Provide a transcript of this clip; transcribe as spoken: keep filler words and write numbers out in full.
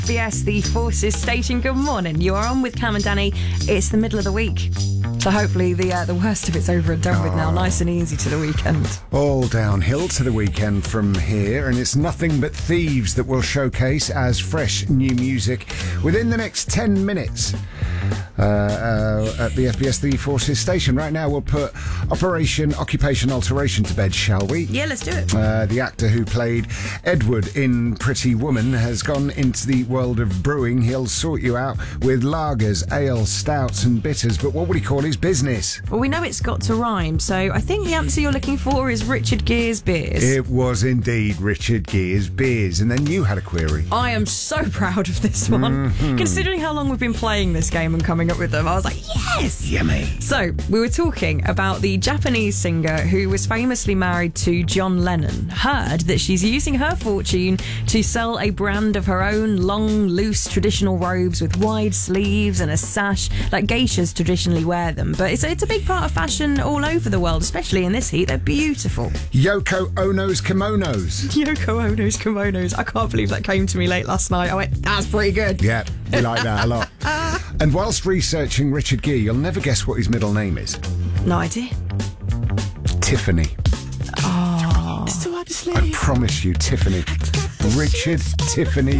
B S, the Forces Station. Good morning. You are on with Cam and Danny. It's the middle of the week, so hopefully the uh, the worst of it's over and done oh. with now. Nice and easy to the weekend. All downhill to the weekend from here, and it's Nothing But Thieves that we'll showcase as fresh new music within the next ten minutes. Uh, uh, at the F B S The Forces Station. Right now we'll put Operation Occupation Alteration to bed, shall we? Yeah, let's do it. Uh, the actor who played Edward in Pretty Woman has gone into the world of brewing. He'll sort you out with lagers, ales, stouts and bitters, but what would he call his business? Well, we know it's got to rhyme, so I think the answer you're looking for is Richard Gere's Beers. It was indeed Richard Gere's Beers, and then you had a query. I am so proud of this one. Mm-hmm. Considering how long we've been playing this game and coming up with them, I was like, yes! Yummy. So, we were talking about the Japanese singer who was famously married to John Lennon. Heard that she's using her fortune to sell a brand of her own long, loose, traditional robes with wide sleeves and a sash, like geishas traditionally wear them. But it's, it's a big part of fashion all over the world, especially in this heat. They're beautiful. Yoko Ono's kimonos. Yoko Ono's kimonos. I can't believe that came to me late last night. I went, that's pretty good. Yeah, we like that a lot. And whilst researching Richard Gere, you'll never guess what his middle name is. No idea. Tiffany. Oh. I promise you, Tiffany. Richard Tiffany